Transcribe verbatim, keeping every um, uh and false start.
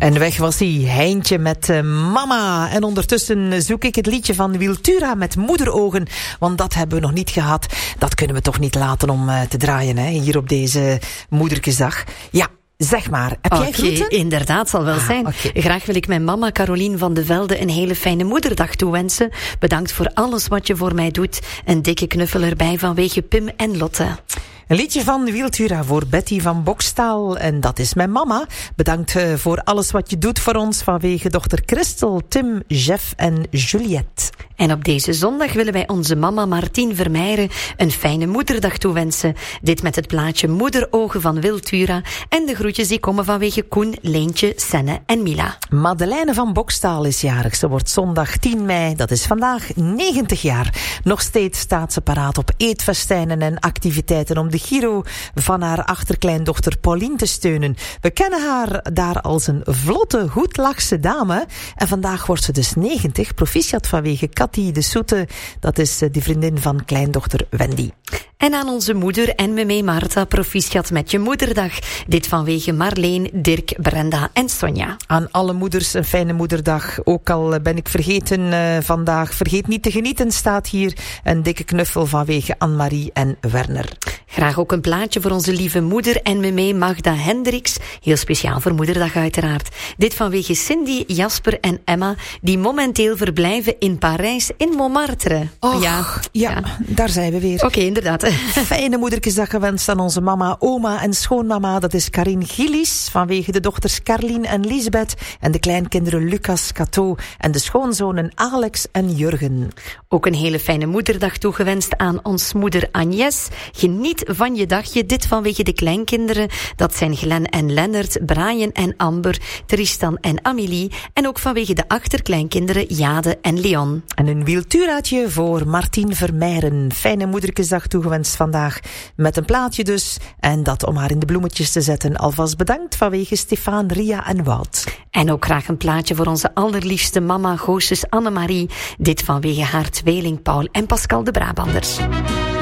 En weg was hij, Heintje met uh, mama. En ondertussen zoek ik het liedje van Wiltura met moederogen. Want dat hebben we nog niet gehad. Dat kunnen we toch niet laten om uh, te draaien, hè, hier op deze Moederkesdag. Ja. Zeg maar, heb jij groeten? Oké, inderdaad, zal wel ah, zijn. Okay. Graag wil ik mijn mama Carolien van de Velde een hele fijne moederdag toewensen. Bedankt voor alles wat je voor mij doet. Een dikke knuffel erbij vanwege Pim en Lotte. Een liedje van Wiltura voor Betty van Bokstaal. En dat is mijn mama. Bedankt uh, voor alles wat je doet voor ons vanwege dochter Christel, Tim, Jeff en Juliette. En op deze zondag willen wij onze mama Martien Vermeijeren een fijne moederdag toewensen. Dit met het plaatje Moederogen van Wiltura. En de groetjes die komen vanwege Koen, Leentje, Senne en Mila. Madeleine van Bokstaal is jarig. Ze wordt zondag tien mei, dat is vandaag, negentig jaar. Nog steeds staat ze paraat op eetfestijnen en activiteiten om de Giro van haar achterkleindochter Pauline te steunen. We kennen haar daar als een vlotte, goedlachse dame. En vandaag wordt ze dus negentig. Proficiat vanwege Cathy de Soete. Dat is de vriendin van kleindochter Wendy. En aan onze moeder en me mee Marta, proficiat met je moederdag. Dit vanwege Marleen, Dirk, Brenda en Sonja. Aan alle moeders een fijne moederdag. Ook al ben ik vergeten uh, vandaag. Vergeet niet te genieten, staat hier. Een dikke knuffel vanwege Anne-Marie en Werner. Graag ook een plaatje voor onze lieve moeder en me mee Magda Hendricks. Heel speciaal voor moederdag uiteraard. Dit vanwege Cindy, Jasper en Emma, die momenteel verblijven in Parijs in Montmartre. Och, ja, ja, ja, daar zijn we weer. Oké, okay, inderdaad. Fijne moederkesdag gewenst aan onze mama, oma en schoonmama. Dat is Karin Gillis, vanwege de dochters Carlien en Lisbeth. En de kleinkinderen Lucas, Cato. En de schoonzonen Alex en Jurgen. Ook een hele fijne moederdag toegewenst aan ons moeder Agnes. Geniet van je dagje. Dit vanwege de kleinkinderen. Dat zijn Glenn en Lennart, Brian en Amber, Tristan en Amélie. En ook vanwege de achterkleinkinderen Jade en Leon. En een wielturaatje voor Martien Vermeijeren. Fijne moederkesdag toegewenst vandaag. Met een plaatje dus. En dat om haar in de bloemetjes te zetten. Alvast bedankt vanwege Stefan, Ria en Wout. En ook graag een plaatje voor onze allerliefste mama Gooses Annemarie. Dit vanwege haar tweeling Paul en Pascal de Brabanders.